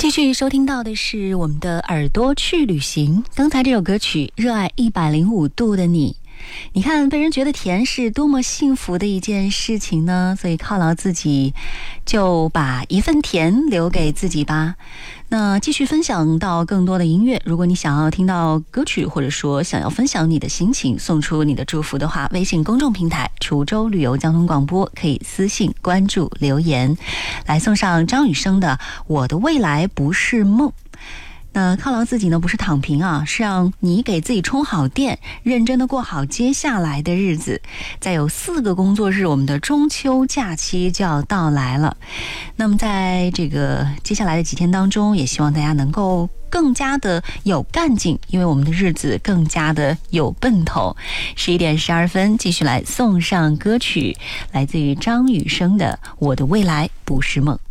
继续收听到的是我们的耳朵去旅行。刚才这首歌曲《热爱105度的你》，你看被人觉得甜是多么幸福的一件事情呢？所以犒劳自己，就把一份甜留给自己吧。那继续分享到更多的音乐，如果你想要听到歌曲，或者说想要分享你的心情，送出你的祝福的话，微信公众平台滁州旅游交通广播可以私信关注留言，来送上张雨生的《我的未来不是梦》。那犒劳自己呢，不是躺平啊，是让你给自己充好电，认真的过好接下来的日子。再有4个工作日，我们的中秋假期就要到来了。那么在这个接下来的几天当中，也希望大家能够更加的有干劲，因为我们的日子更加的有奔头。11点12分，继续来送上歌曲，来自于张雨生的《我的未来不是梦》。